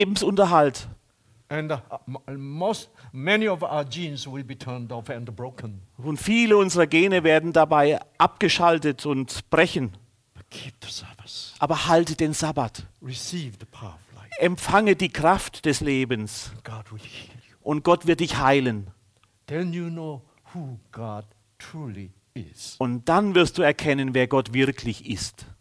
Lebensunterhalt. And many of our genes will be turned off and broken. Und viele unserer Gene werden dabei abgeschaltet und brechen. But keep the Sabbath. Aber halte den Sabbat. Receive the power of life. Empfange die Kraft des Lebens. God will heal you. Und Gott wird dich heilen. Then you know who God truly is. Und dann wirst du erkennen, wer Gott wirklich ist.